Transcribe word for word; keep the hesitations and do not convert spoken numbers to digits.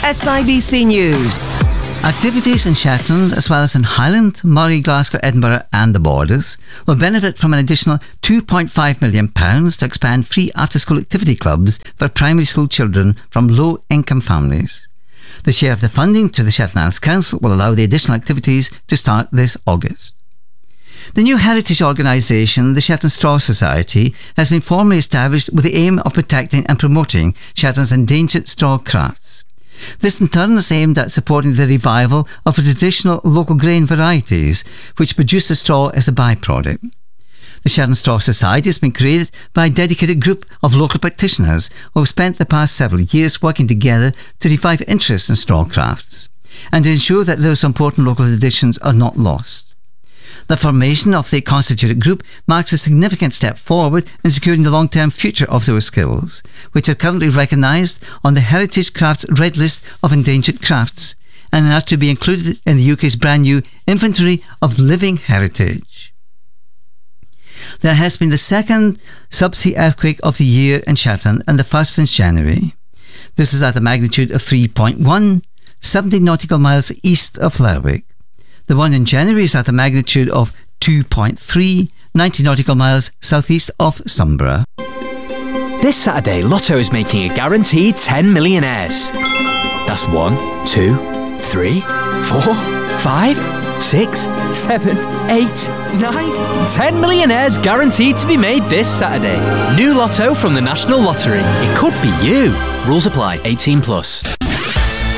S I B C News. Activities in Shetland, as well as in Highland, Moray, Glasgow, Edinburgh and the Borders, will benefit from an additional two point five million pounds to expand free after-school activity clubs for primary school children from low-income families. The share of the funding to the Shetland Islands Council will allow the additional activities to start this August. The new heritage organisation, the Shetland Straw Society, has been formally established with the aim of protecting and promoting Shetland's endangered straw crafts. This in turn is aimed at supporting the revival of the traditional local grain varieties which produce the straw as a byproduct. The Shetland Straw Society has been created by a dedicated group of local practitioners who have spent the past several years working together to revive interest in straw crafts and to ensure that those important local traditions are not lost. The formation of the constituted group marks a significant step forward in securing the long-term future of those skills, which are currently recognised on the Heritage Crafts Red List of Endangered Crafts and are to be included in the U K's brand new Inventory of Living Heritage. There has been the second subsea earthquake of the year in Shetland and the first since January. This is at a magnitude of three point one, seventy nautical miles east of Lerwick. The one in January is at a magnitude of two point three, ninety nautical miles southeast of Sombra. This Saturday, Lotto is making a guaranteed ten millionaires. That's one, two, three, four, five, six, seven, eight, nine, ten millionaires guaranteed to be made this Saturday. New Lotto from the National Lottery. It could be you. Rules apply. eighteen plus.